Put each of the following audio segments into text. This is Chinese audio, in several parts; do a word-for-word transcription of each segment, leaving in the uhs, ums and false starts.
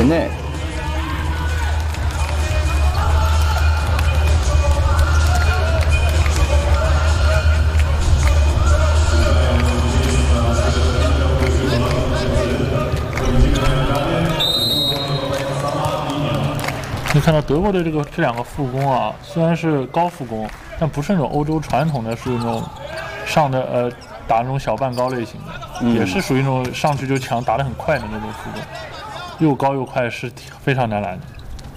内。 你看到德国队这个这两个副攻啊，虽然是高副攻，但不是那种欧洲传统的是那种上的呃打那种小半高类型的，嗯、也是属于那种上去就抢打得很快的那种副攻，又高又快，是非常难拦的。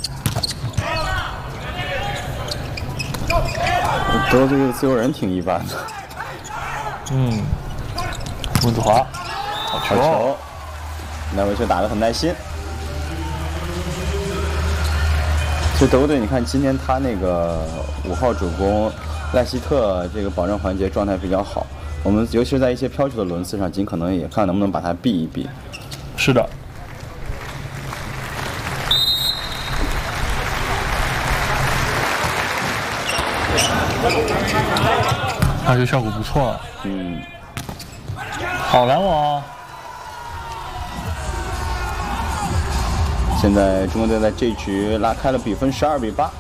德国队这个自由人挺一般的。 嗯，温子华，好球！ 好球！那维球打得很耐心。其实德国队，你看今天他那个五号主攻赖希特这个保证环节状态比较好，我们尤其是在一些飘球的轮次上，尽可能也看能不能把它避一避。 是的。发球效果不错啊。 嗯。 好拦网。 现在中国队在这局拉开了比分，十二比八。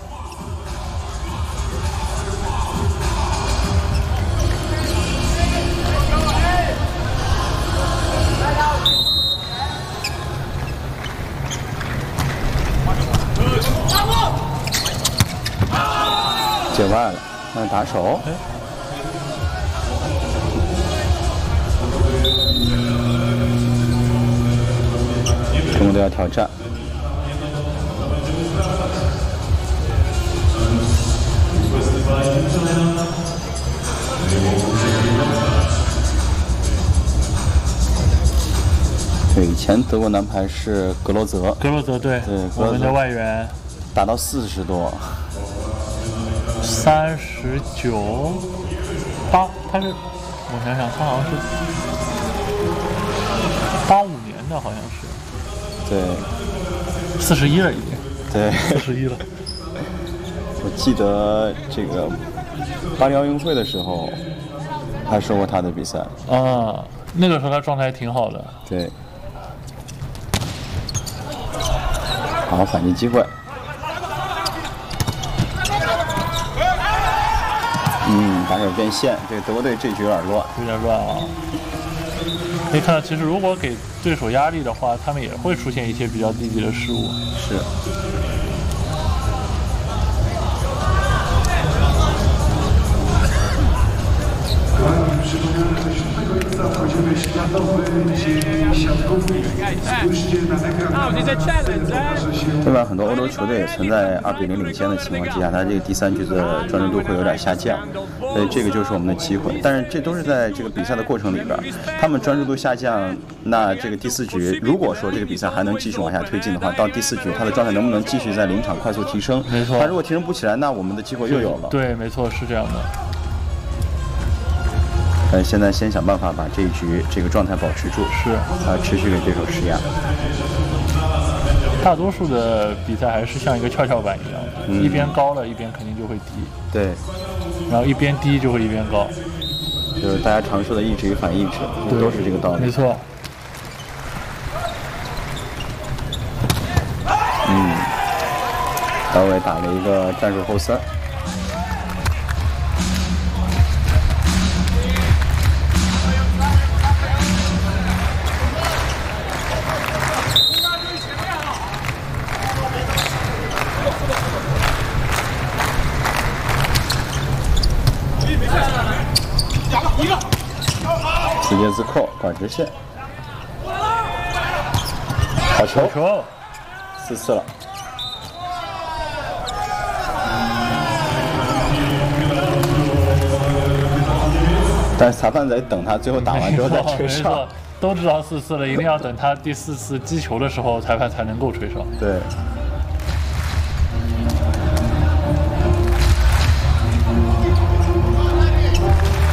界外了，那打手。中国队要挑战。对，以前德国男排是格罗泽， 格罗泽对，对，我们的外援打到四十多， 三十九八，他是我想想，他好像是八五年的，好像是。 对， 四十一了已经。 对， 四十一了。 我记得这个巴黎奥运会的时候，还说过他的比赛。 啊，那个时候他状态挺好的。 对。好，反击机会。嗯，打手变线，这个德国队这局有点乱， 有点乱啊。可以看到，其实如果给对手压力的话，他们也会出现一些比较低级的失误。 是。对吧？很多欧洲球队也存在二比零领先的情况之下，他这个第三局的专注度会有点下降，所以这个就是我们的机会。但是这都是在这个比赛的过程里边，他们专注度下降，那这个第四局如果说这个比赛还能继续往下推进的话，到第四局他的状态能不能继续在临场快速提升？ 没错。 他如果提升不起来，那我们的机会又有了。 对，没错，是这样的。 呃，现在先想办法把这一局这个状态保持住， 是啊，持续给对手施压。 大多数的比赛还是像一个跷跷板一样，嗯、一边高了，一边肯定就会低。 对， 然后一边低就会一边高， 就是大家常说的抑制与反抑制，都是这个道理。 没错。 嗯，高伟打了一个战术后三。直接自扣，管直线，好球， 球， 四次了。但是裁判在等他最后打完之后再吹哨， 都知道四次了，一定要等他第四次击球的时候，裁判才能够吹哨。 对。